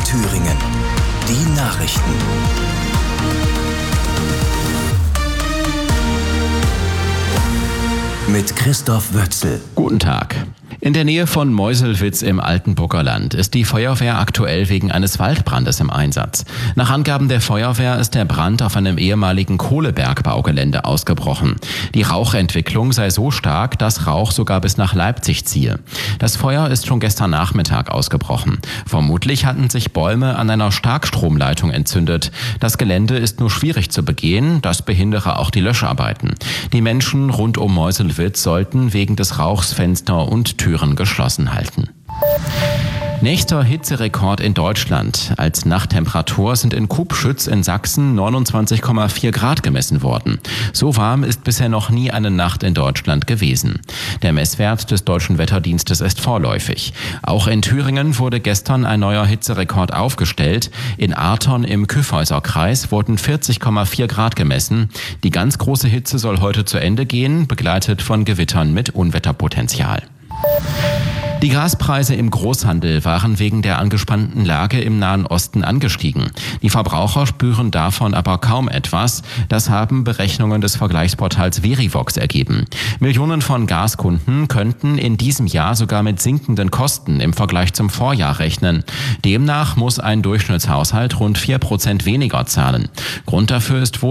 Thüringen. Die Nachrichten. Mit Christoph Wötzel. Guten Tag. In der Nähe von Meuselwitz im Altenburger Land ist die Feuerwehr aktuell wegen eines Waldbrandes im Einsatz. Nach Angaben der Feuerwehr ist der Brand auf einem ehemaligen Kohlebergbaugelände ausgebrochen. Die Rauchentwicklung sei so stark, dass Rauch sogar bis nach Leipzig ziehe. Das Feuer ist schon gestern Nachmittag ausgebrochen. Vermutlich hatten sich Bäume an einer Starkstromleitung entzündet. Das Gelände ist nur schwierig zu begehen, das behindere auch die Löscharbeiten. Die Menschen rund um Meuselwitz sollten wegen des Rauchs Fenster und Türen geschlossen halten. Nächster Hitzerekord in Deutschland. Als Nachttemperatur sind in Kubschütz in Sachsen 29,4 Grad gemessen worden. So warm ist bisher noch nie eine Nacht in Deutschland gewesen. Der Messwert des Deutschen Wetterdienstes ist vorläufig. Auch in Thüringen wurde gestern ein neuer Hitzerekord aufgestellt. In Arton im Kyffhäuserkreis wurden 40,4 Grad gemessen. Die ganz große Hitze soll heute zu Ende gehen, begleitet von Gewittern mit Unwetterpotenzial. Die Gaspreise im Großhandel waren wegen der angespannten Lage im Nahen Osten angestiegen. Die Verbraucher spüren davon aber kaum etwas. Das haben Berechnungen des Vergleichsportals Verivox ergeben. Millionen von Gaskunden könnten in diesem Jahr sogar mit sinkenden Kosten im Vergleich zum Vorjahr rechnen. Demnach muss ein Durchschnittshaushalt rund 4% weniger zahlen. Grund dafür ist wohl